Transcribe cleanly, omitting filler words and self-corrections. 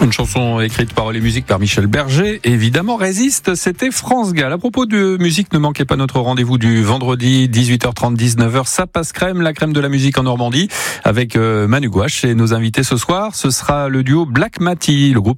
Une chanson écrite paroles et musique par Michel Berger. Évidemment, Résiste, c'était France Gall. À propos de musique, ne manquez pas notre rendez-vous du vendredi, 18h30, 19h. Ça passe crème, la crème de la musique en Normandie, avec Manu Gouache. Et nos invités ce soir, ce sera le duo Black Mati, le groupe